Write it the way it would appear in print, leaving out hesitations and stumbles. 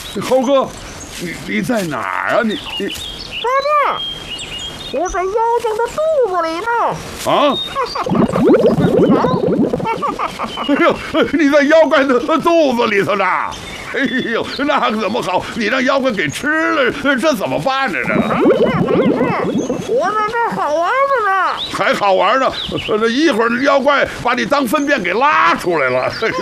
猴哥，你在哪儿啊？你爸爸，我在妖精的肚子里呢。 啊？哎呦，你在妖怪的肚子里头呢！哎呦，那可怎么好？你让妖怪给吃了，这怎么办呢？这我在这好玩着呢。 还好玩呢，一会儿妖怪把你当粪便给拉出来了。